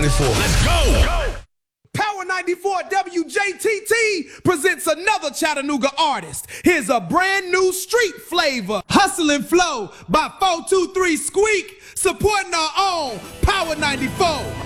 94. Let's go! Power 94 WJTT presents another Chattanooga artist. Here's a brand new street flavor. Hustle and Flow by 423 Squeak, supporting our own Power 94.